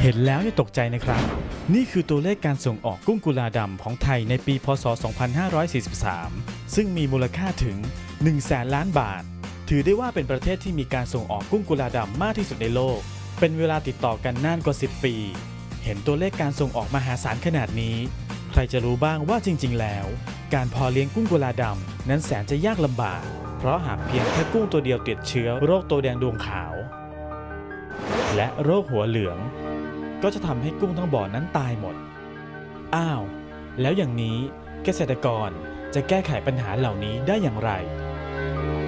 เห็นแล้วอย่าตกใจนะครับนี่คือตัวเลขการส่งออกกุ้งกุลาดำของไทยในปีพ.ศ. 2543ซึ่งมีมูลค่าถึง 100,000 ล้านบาทถือได้ว่าเป็นประเทศที่มีการส่งออกกุ้งกุลาดำมากที่สุดในโลกเป็นเวลาติดต่อกันนานกว่า10 ปีเห็นตัวเลขการส่งออกมหาศาลขนาดนี้ใครจะรู้บ้างว่าจริงๆแล้วการเพาะเลี้ยงกุ้งกุลาดำนั้นแสนจะยากลำบากเพราะหากเพียงแค่กุ้งตัวเดียวติดเชื้อโรคตัวแดงดวงขาวและโรคหัวเหลืองก็จะทำให้กุ้งทั้งบ่อนั้นตายหมดอ้าวแล้วอย่างนี้เกษตรกรจะแก้ไขปัญหาเหล่านี้ได้อย่างไร